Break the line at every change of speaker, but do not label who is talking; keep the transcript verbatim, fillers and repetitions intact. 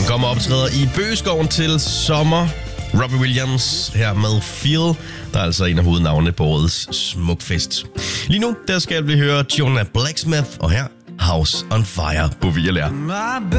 Han kommer og optræder i Bøgeskoven til sommer. Robbie Williams her med Feel, der er altså en af hovednavnene på årets Smukfest. Lige nu, der skal vi høre Jonah Blacksmith, og her House on Fire på V L R.